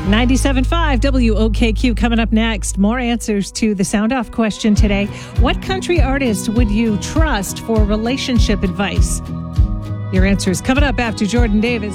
97.5 WOKQ coming up next. More answers to the sound off question today. What country artist would you trust for relationship advice? Your answer is coming up after Jordan Davis.